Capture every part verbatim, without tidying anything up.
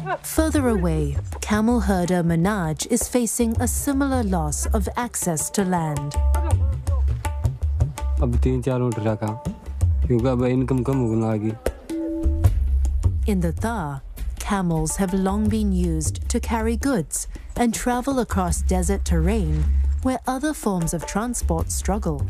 Further away, camel herder Manaj is facing a similar loss of access to land. अब तीन चार ऊँट रखा, क्योंकि अब इनकम कम होने लगी. In the Thar, camels have long been used to carry goods and travel across desert terrain where other forms of transport struggle.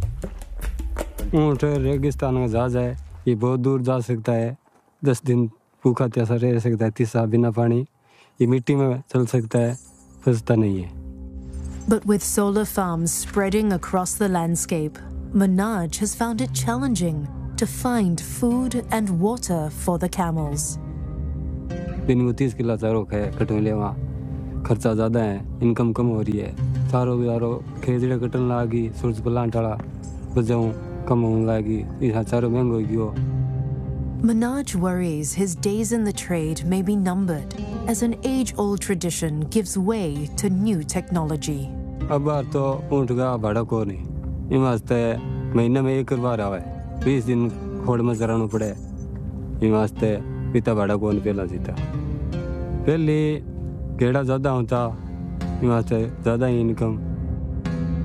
ऊँट रेगिस्तान का जहाज है, ये बहुत दूर जा सकता है. दस दिन भूखा प्यासा रह सकता है, तीसा बिना पानी. ये मिट्टी में चल सकता है, फंसता नहीं है. But with solar farms spreading across the landscape, Manaj has found it challenging to find food and water for the camels. दिन में तीस किलो चारों खाए कटोले वहाँ खर्चा ज़्यादा है, इनकम कम हो रही है. चारों बिचारों खेजड़े कटन लागी, सूरज प्लांट वाला बजाऊं कम होने लगी, इस चारों महंग हो गयो. Manaj worries his days in the trade may be numbered as an age-old tradition gives way to new technology. अब बार तो ऊँट का भाड़ा को नहीं, ये वास्ते महीने में एक बार आवे, बीस दिन खोड़ में चराना पड़े. ये वास्ते पिता भाड़ा को नहीं पहला जीता. पहले गेड़ा ज़्यादा होता, ये वास्ते ज़्यादा ही इनकम.